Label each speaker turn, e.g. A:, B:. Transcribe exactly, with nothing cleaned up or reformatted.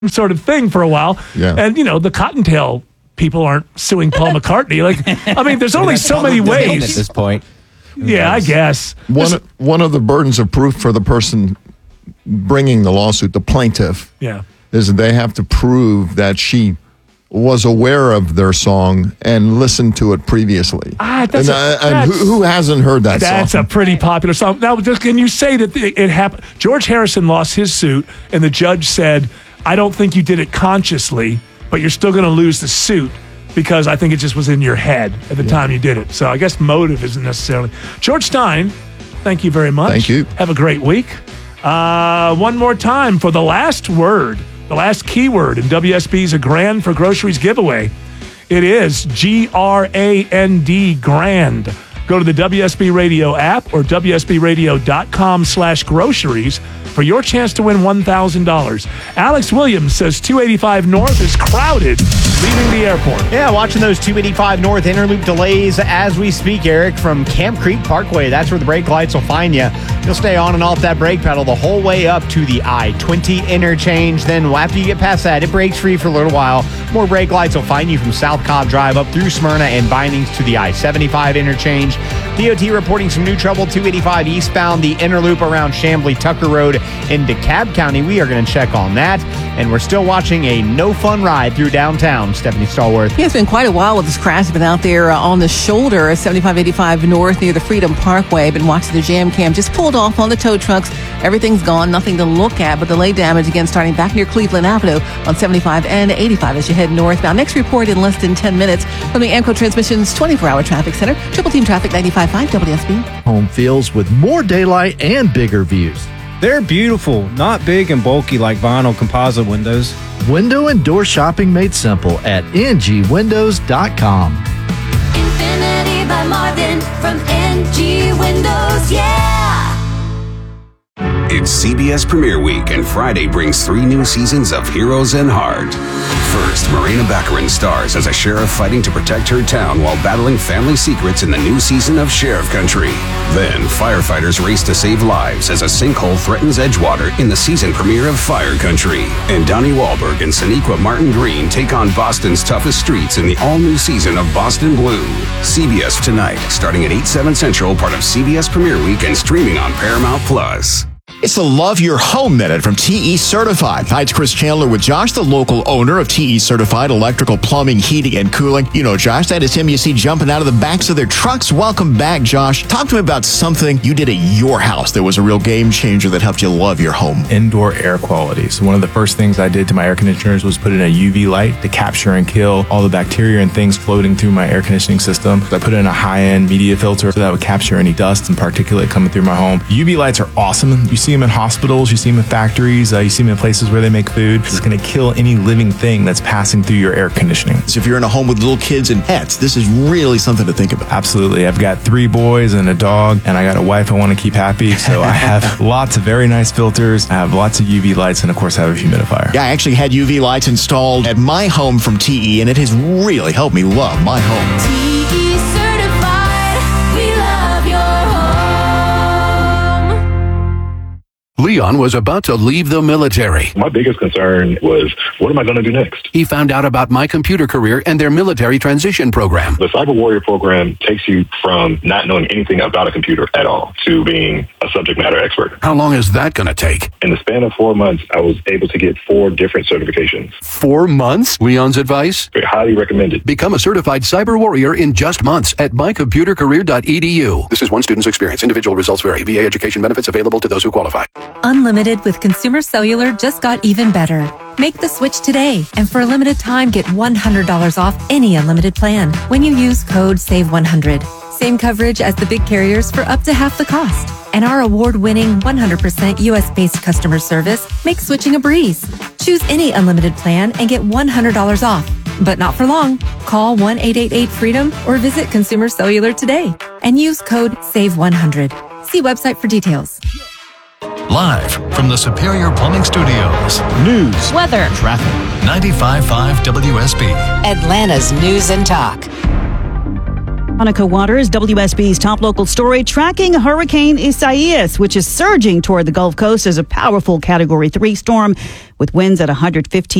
A: sort of thing for a while.
B: Yeah.
A: And, you know, the Cottontail people aren't suing Paul McCartney. Like, I mean, there's only so many ways.
C: At this point.
A: Yeah, I guess.
B: One, one of the burdens of proof for the person bringing the lawsuit, the plaintiff,
A: Yeah.
B: is that they have to prove that she was aware of their song and listened to it previously.
A: Ah, that's
B: and
A: a-
B: uh, and
A: that's-
B: who, who hasn't heard that
A: That's
B: song?
A: a pretty popular song. Now, just, can you say that it, it happened? George Harrison lost his suit, and the judge said, I don't think you did it consciously, but you're still going to lose the suit because I think it just was in your head at the yeah. time you did it. So I guess motive isn't necessarily. George Stein, thank you very much.
B: Thank you.
A: Have a great week. Uh, one more time for the last word, the last keyword in W S B's A Grand for Groceries giveaway. It is G R A N D, grand. Go to the W S B Radio app or W S B radio dot com slash groceries for your chance to win one thousand dollars. Alex Williams says two eighty-five North is crowded leaving the airport.
D: Yeah, watching those two eighty-five North Interloop delays as we speak, Eric, from Camp Creek Parkway. That's where the brake lights will find you. You'll stay on and off that brake pedal the whole way up to the I twenty interchange. Then after you get past that, it breaks free for a little while. More brake lights will find you from South Cobb Drive up through Smyrna and Bindings to the I seventy-five interchange. D O T reporting some new trouble, two eighty-five eastbound, the Interloop around Chamblee Tucker Road in DeKalb County. We are going to check on that. And we're still watching a no-fun ride through downtown. Stephanie Stallworth.
E: Yeah, it's been quite a while with this crash. Been out there uh, on the shoulder of seventy-five eighty-five North near the Freedom Parkway. Been watching the jam cam. Just pulled off on the tow trucks. Everything's gone. Nothing to look at, but delay damage again starting back near Cleveland Avenue on seventy-five and eighty-five as you head northbound. Next report in less than ten minutes from the Amco Transmissions twenty-four hour Traffic Center. Triple Team Traffic ninety-five point five W S B.
F: Home feels with more daylight and bigger views.
G: They're beautiful, not big and bulky like vinyl composite windows.
F: Window and door shopping made simple at N G windows dot com.
H: Infinity by Marvin from N G Windows, yeah!
I: It's C B S Premiere Week, and Friday brings three new seasons of Heroes and Heart. First, Morena Baccarin stars as a sheriff fighting to protect her town while battling family secrets in the new season of Sheriff Country. Then, firefighters race to save lives as a sinkhole threatens Edgewater in the season premiere of Fire Country. And Donnie Wahlberg and Sonequa Martin Green take on Boston's toughest streets in the all-new season of Boston Blue. C B S Tonight, starting at eight, seven Central, part of C B S Premiere Week and streaming on Paramount Plus.
J: It's the Love Your Home Minute from T E Certified. Hi, it's Chris Chandler with Josh, the local owner of T E Certified Electrical, Plumbing, Heating, and Cooling. You know Josh, that is him you see jumping out of the backs of their trucks. Welcome back, Josh. Talk to me about something you did at your house that was a real game changer that helped you love your home.
K: Indoor air quality. So one of the first things I did to my air conditioners was put in a U V light to capture and kill all the bacteria and things floating through my air conditioning system. I put in a high-end media filter that would capture any dust and particulate coming through my home. U V lights are awesome. You see them in hospitals, you see them in factories, uh, you see them in places where they make food. It's going to kill any living thing that's passing through your air conditioning.
J: So if you're in a home with little kids and pets, this is really something to think about.
K: Absolutely. I've got three boys and a dog, and I got a wife I want to keep happy, so I have lots of very nice filters. I have lots of U V lights, and of course I have a humidifier.
J: Yeah, I actually had U V lights installed at my home from T E, and it has really helped me love my home.
H: T E certified, we love your home.
L: Leon was about to leave the military.
M: My biggest concern was, what am I going to do next?
L: He found out about My Computer Career and their military transition program.
M: The Cyber Warrior program takes you from not knowing anything about a computer at all to being a subject matter expert.
L: How long is that going to take?
M: In the span of four months, I was able to get four different certifications.
L: Four months? Leon's advice?
M: Very highly recommended.
L: Become a certified cyber warrior in just months at my computer career dot e d u. This is one student's experience. Individual results vary. V A education benefits available to those who qualify.
N: Unlimited with Consumer Cellular just got even better. Make the switch today, and for a limited time, get one hundred dollars off any unlimited plan when you use code save one hundred. Same coverage as the big carriers for up to half the cost. And our award-winning one hundred percent U S-based customer service makes switching a breeze. Choose any unlimited plan and get one hundred dollars off. But not for long. Call one eight eight eight freedom or visit Consumer Cellular today and use code save one hundred. See website for details.
O: Live from the Superior Plumbing Studios. News,
P: weather,
O: traffic. ninety-five point five W S B.
P: Atlanta's News and Talk.
C: Monica Waters, W S B's top local story, tracking Hurricane Isaias, which is surging toward the Gulf Coast as a powerful Category three storm with winds at one hundred fifteen